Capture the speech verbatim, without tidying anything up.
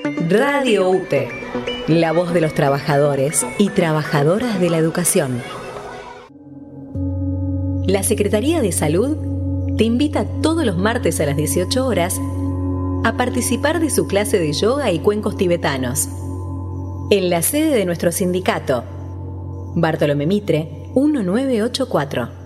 Radio U T E, la voz de los trabajadores y trabajadoras de la educación. La Secretaría de Salud te invita todos los martes a las dieciocho horas a participar de su clase de yoga y cuencos tibetanos en la sede de nuestro sindicato, Bartolomé Mitre, mil novecientos ochenta y cuatro.